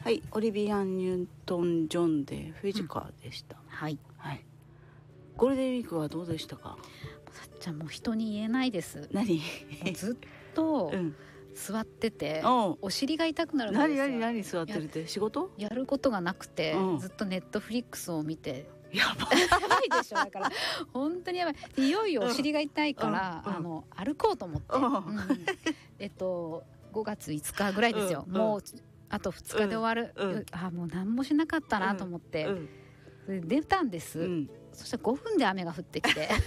はい、オリビアン・ニュートン・ジョンでフィジカーでした、 はい、 はい、ゴールデンウィークはどうでしたか？ さっちゃんもう人に言えないです。 何もうずっと座ってて、お尻が痛くなるんですよ。 何座ってるって仕事やることがなくて、ずっとネットフリックスを見て、 やばいでしょ。だから本当にやばい。いよいよお尻が痛いから、歩こうと思って、5月5日ぐらいですよ、もうあと2日で終わる、もう何もしなかったなと思って、出たんです、そしたら5分で雨が降ってきて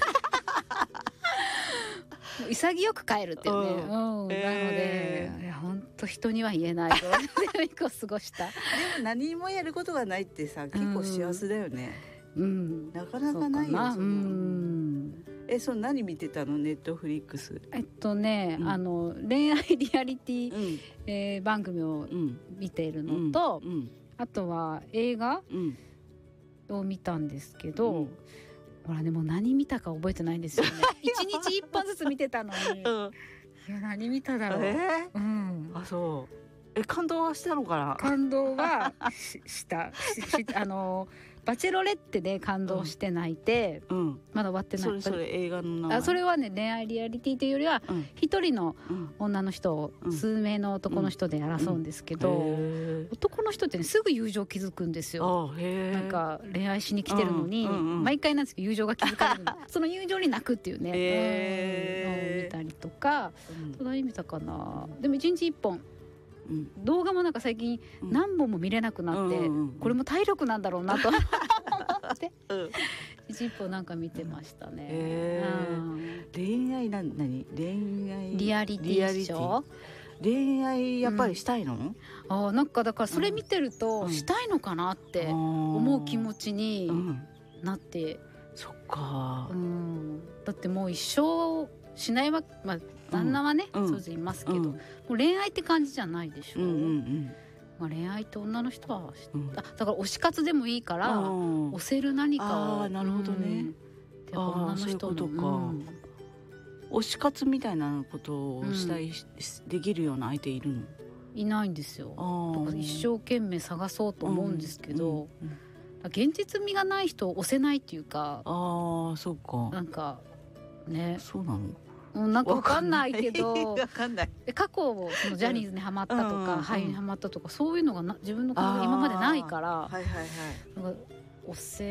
もう潔く帰るっていうね、なので本当人には言えないゴールデンウィークを過ごしたでも何もやることがないってさ、結構幸せだよね、なかなかないよ。その何見てたの？ネットフリックス。 恋愛リアリティ、番組を見ているのと、あとは映画を見たんですけど、ほらね、もう何見たか覚えてないんですよね。1日1本ずつ見てたのに、いや何見ただろう。 あ、そう。感動はしたのかな？ 感動はしたバチェロレッテで感動して泣いて、まだ終わってない。 それ映画の名前？ それはね、恋愛リアリティというよりは一人の女の人を数名の男の人で争うんですけど、男の人ってね、すぐ友情築くんですよ。なんか恋愛しに来てるのに、毎回なんですけど友情が築かれるのその友情に泣くっていうね、見たりとか、何見たかな。でも1日1本動画もなんか最近何本も見れなくなって、これも体力なんだろうなと思って一本なんか見てましたね。 恋愛何？恋愛リアリティショー？ 恋愛やっぱりしたいの？ なんかだからそれ見てるとしたいのかなって思う気持ちになって、 そっか、 だってもう一生しないわ、旦那はね、そう言いますけど、もう恋愛って感じじゃないでしょ。恋愛って女の人は、だから推し活でもいいから推せる何かを。 なるほどね。 女の人の推し活みたいなことをしたい、できるような相手いるの？いないんですよ。だから一生懸命探そうと思うんですけど、現実味がない人を推せないっていうか。 そうか。 なんかね。 そうなの？ なんか分かんないけど、 分かんない。 過去をそのジャニーズにハマったとか、俳優にハマったとか、そういうのが自分の感覚今までないから、なんか推せ